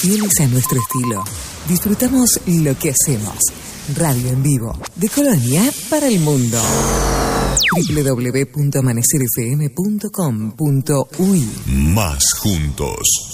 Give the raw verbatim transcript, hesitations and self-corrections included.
Fieles a nuestro estilo. Disfrutamos lo que hacemos. Radio en vivo. De Colonia para el mundo. doble u doble u doble u punto amanecer f m punto com punto u y Más juntos.